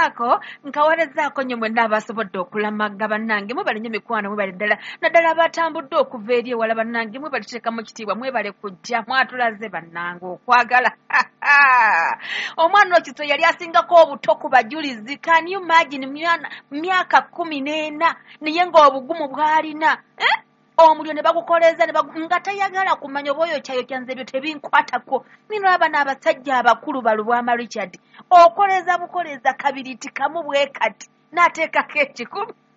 ako nkawerezaako nnyo mwenna abasobodde okulamaga bannange mwebale nnyo mikwano mwebale ddala naddala abatambudde okuva eri ewala bannange mwebale tuteekamu kitiibwa mwebale kujja mwatulaze bannange okwagala omwana Okiso yali asingako obuto ku bajulizi can you imagine myaka 14 naye ng'obugumu bw'alina omuliro ne bagukoleza nga tayagala kumanya oba oyo kyayokyanze ebyo tebinkwatako nino abana abasajja abakulu balubwama Richard okoleza bukoleza kabiri tikamu bwe kati n'ateekako ekikumi